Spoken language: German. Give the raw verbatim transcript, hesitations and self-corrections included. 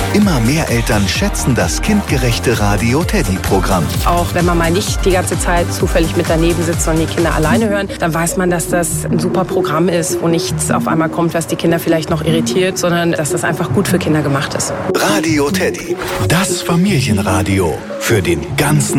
Immer mehr Eltern schätzen das kindgerechte Radio Teddy-Programm. Auch wenn man mal nicht die ganze Zeit zufällig mit daneben sitzt und die Kinder alleine hören, dann weiß man, dass das ein super Programm ist, wo nichts auf einmal kommt, was die Kinder vielleicht noch irritiert, sondern dass das einfach gut für Kinder gemacht ist. Radio Teddy, das Familienradio für den ganzen